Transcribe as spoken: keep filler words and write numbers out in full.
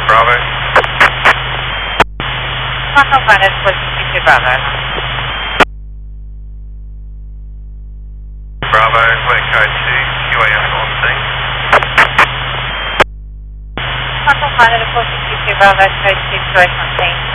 Bravo. Quantum Planet Positive Bravo. Bravo, we're code two, Q A F on scene. Quantum Planet Positive Bravo, code two, Q A F on scene.